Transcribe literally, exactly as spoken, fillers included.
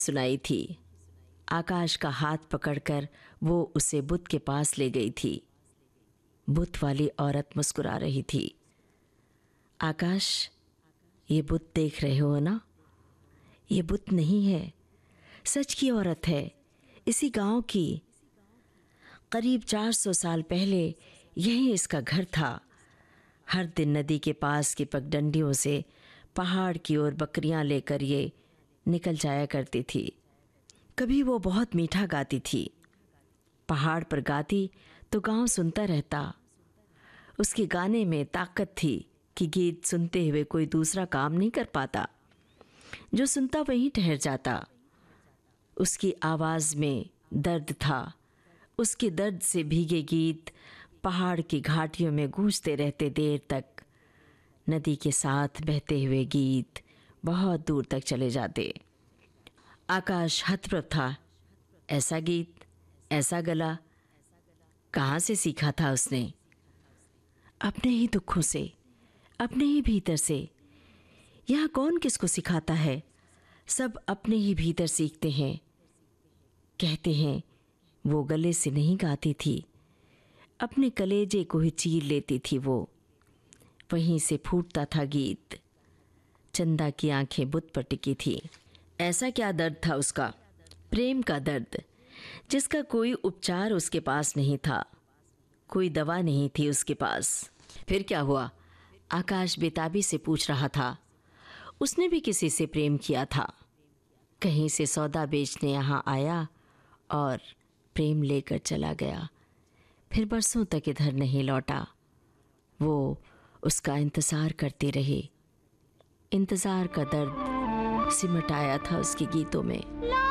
सुनाई थी। आकाश का हाथ पकड़कर वो उसे बुत के पास ले गई थी। बुत वाली औरत मुस्कुरा रही थी। आकाश, ये बुत देख रहे हो ना? ये बुत नहीं है, सच की औरत है, इसी गांव की। करीब चार सौ साल पहले यहीं इसका घर था। हर दिन नदी के पास की पगडंडियों से पहाड़ की ओर बकरियां लेकर ये निकल जाया करती थी। कभी वो बहुत मीठा गाती थी। पहाड़ पर गाती तो गांव सुनता रहता। उसके गाने में ताकत थी कि गीत सुनते हुए कोई दूसरा काम नहीं कर पाता। जो सुनता वहीं ठहर जाता। उसकी आवाज़ में दर्द था। उसके दर्द से भीगे गीत पहाड़ की घाटियों में गूंजते रहते देर तक। नदी के साथ बहते हुए गीत बहुत दूर तक चले जाते। आकाश हतप्रभ था। ऐसा गीत, ऐसा गला कहाँ से सीखा था उसने? अपने ही दुखों से, अपने ही भीतर से। यहाँ कौन किसको सिखाता है? सब अपने ही भीतर सीखते हैं। कहते हैं वो गले से नहीं गाती थी, अपने कलेजे को ही चीर लेती थी वो। वहीं से फूटता था गीत। चंदा की आंखें बुत पर टिकी थी। ऐसा क्या दर्द था उसका? प्रेम का दर्द, जिसका कोई उपचार उसके पास नहीं था, कोई दवा नहीं थी उसके पास। फिर क्या हुआ? आकाश बेताबी से पूछ रहा था। उसने भी किसी से प्रेम किया था। कहीं से सौदा बेचने यहाँ आया और प्रेम लेकर चला गया। फिर बरसों तक इधर नहीं लौटा। वो उसका इंतज़ार करती रही। इंतज़ार का दर्द सिमट आया था उसके गीतों में।